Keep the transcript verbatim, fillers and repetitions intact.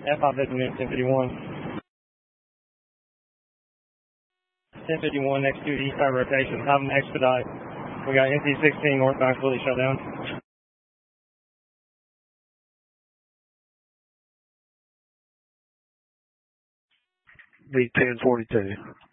F five Victor Unit ten fifty-one. ten fifty-one next to eastbound rotation. Have them expedite. We got N C sixteen northbound fully shut down. V ten forty-two.